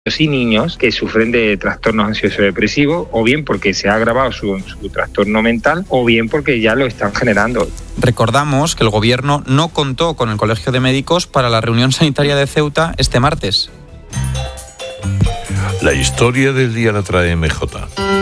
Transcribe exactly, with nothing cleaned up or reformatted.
y niños que sufren de trastornos ansioso-depresivos, o bien porque se ha agravado su, su trastorno mental, o bien porque ya lo están generando. Recordamos que el Gobierno no contó con el Colegio de Médicos para la reunión sanitaria de Ceuta este martes. La historia del día la trae M J.